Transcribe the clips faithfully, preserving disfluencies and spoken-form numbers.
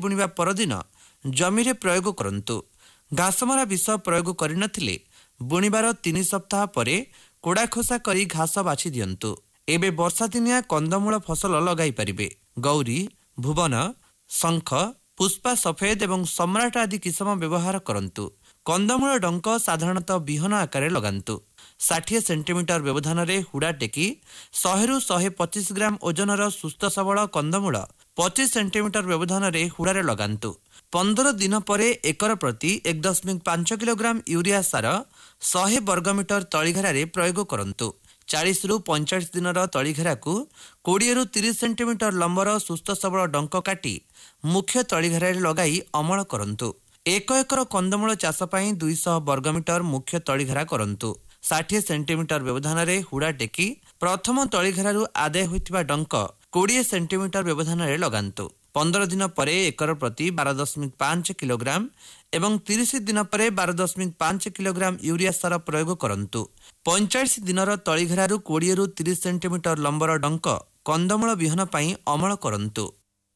बुणिबा परदिन जमीरे प्रयोग करंतु। घासमरा विष प्रयोग करनथिले बुणिबार तीन सप्ताह परे कोड़ा खोसा करी घास बाछि दियंतु। एबे वर्षा दिनिया कंदमूल फसल लगाई पारिबे। गौरी, भुवन, शंख, पुष्पा सफेद एवं सम्राट आदि किसम व्यवहार करंतु। कंदमूल डंक साधारणतः बिहन आकार लगांतु। षाठ सेंटीमीटर व्यवधान रे हुड़ा टेकी सौ रु एक सौ पच्चीस ग्राम ओजनर सुस्थ सबल कंदमूल पच्चीस सेंटीमीटर व्यवधान रे हुड़ारे लगांतु। पंद्रह दिन परे एकर प्रति एक दशमिक पांच किलोग्राम यूरिया सार सौ वर्गमीटर तलीघेरा प्रयोग करंतु। चालीस रु पैंचाश दिन तलीघेरा को बीस रु तीस सेंटीमीटर लंबर सुस्थ सबल डंक काटी मुख्य तलीघेरा लगाई अमल करंतु। एक एकर कंदमूल चाष पाई दुई सौ वर्गमीटर मुख्य तलीघेरा करंतु। षाठ सेंटीमीटर व्यवधान रे हुड़ा टेकी प्रथम तलीघेरारू आदाय होइतिबा डंक बीस सेंटीमीटर व्यवधान रे लगांतु। पंद्रह दिन परे एकर प्रति बारह दशमिक पांच किलोग्राम एवं तीस दिन परे बारह दशमिक पांच किलोग्राम यूरिया सार प्रयोग करंतु। पैंचाश दिनर तलीघेरारू बीस रु तीस सेंटीमीटर लंबर डंक कंदमूल बिहन पाई अमल करंतु।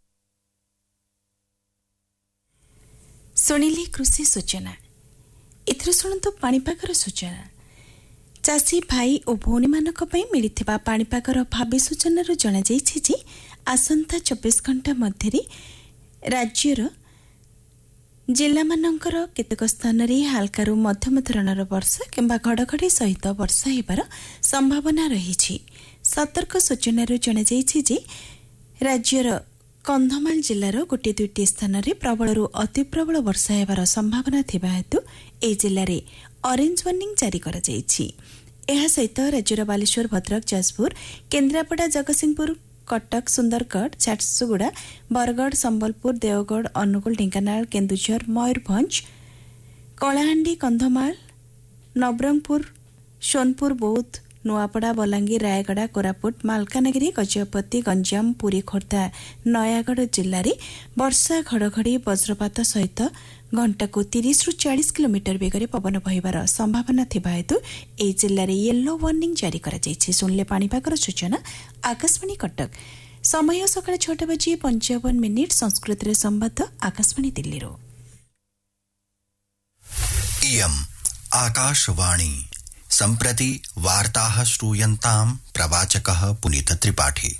सुनिले कृषि सूचना। एथर शुणु पाणीपागर सूचना। चाषी भाई और भौणी मानक पई मिलिथिबा पाणीपागर भावी सूचनारू जणा जायछि जे आसंता चौबीस घंटा मध्यरे राज्यर जिला मानकर केतेक स्थान रे हल्कारू मध्यम धरणर वर्षा किंबा घड़घड़ी सहित वर्षा हेबार संभावना रहिछि। सतर्क सूचनारू जणा जायछि जे राज्यर कंधमाल जिलार गोटे दुईटी स्थान रे प्रबलरू अति प्रबल वर्षा हेबार संभावना थिबा हेतु ए जिले ऑरेंज वार्निंग जारी करा जायछि। एहा सहित राज्यर बालेश्वर, भद्रक, जाजपुर, केन्द्रापड़ा, जगतसिंहपुर, कटक, सुंदरगढ़, झारसुगुड़ा, बरगढ़, संबलपुर, देवगढ़, अनुगुल, ढेंकानाल, केन्दुझर, मयूरभंज, कलाहांडी, कंधमाल, नवरंगपुर, सोनपुर, बौद्ध, नुआपड़ा, बलांगीर, रायगड़ा, कोरापुट, मालकानगिरी, गजपति, गंजाम, पुरी, खोर्धा, नयागढ़ जिले में वर्षा, घड़घड़ी, वज्रपात सहित घंटा को तीस रु चालीस किलोमीटर बेगर पवन बहिबार संभावना थिबा हेतु ए जिले में येलो वार्निंग जारी करा जायछि। सुनले पाणीपागर सूचना। आकाशवाणी कटक। समय सकाळ छह बजे पंचावन मिनिट। संस्कृत रे संवाद आकाशवाणी दिल्ली रो। इयम् आकाशवाणी। सम्प्रति वार्ताः श्रूयन्ताम् प्रवाचकः पुनीत त्रिपाठी।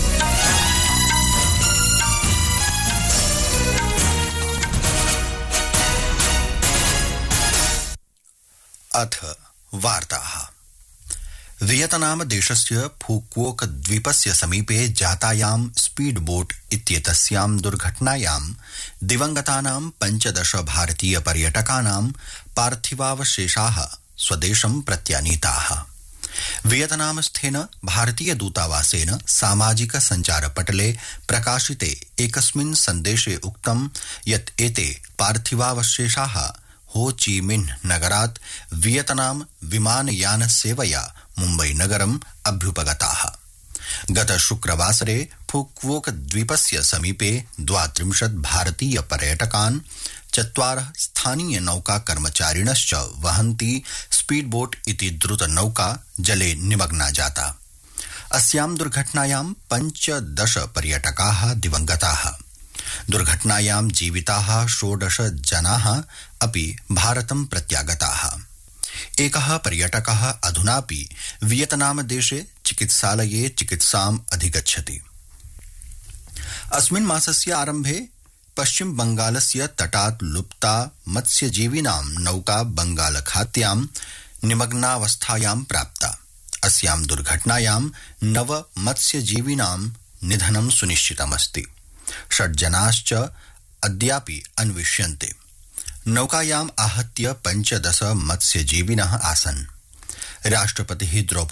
अथ वार्ताः। वियतनाम देशस्य फुकुओक द्वीपस्य समीपे जातायां स्पीड बोट इत्येतस्यां दुर्घटनायां दिवंगतानां पञ्चदश भारतीय पर्यटकानां पार्थिवावशेषाः स्वदेशं प्रत्यानीताः। वियतनामस्थेन भारतीय दूतावासेन सामाजिक संचारपटले प्रकाशिते एकस्मिन् सन्देशे उक्तं यत् एते पार्थिवावशेषाः हो ची मिन्ह नगरात् वियतनाम विमानयान सेवया मुम्बई नगरम् अभ्युपगताः। गत शुक्रवासरे फुकुओक द्वीपस्य समीपे द्वात्रिंशत् भारतीय पर्यटकान् चत्वारः स्थानीय नौका कर्मचारिणश्च वहन्ती स्पीडबोट इति द्रुत नौका जले निमग्ना जाता। अस्यां दुर्घटनायां पञ्चदश पर्यटकाः दिवंगताः। दुर्घटनायां जीविताः षोडश जनाः अपि भारतं प्रत्यागताः। एकः पर्यटकः अधुनापि वियतनाम देशे चिकित्सालये चिकित्साम् अधिगच्छति। अस्मिन् मासस्य आरम्भे पश्चिम बंगालस्य तटात् लुप्ता मत्स्यजीविनां नौका बंगालखात्यां निमग्नावस्थायां प्राप्ता। अस्यां दुर्घटनायां नव मत्स्यजीविनां निधनं सुनिश्चितमस्ति। षड् जनाश्च अद्यापि अन्विष्यन्ते। नौकायाम् आहत्य पञ्चदश मत्स्यजीविनः आसन्। राष्ट्रपतिः द्रौपदी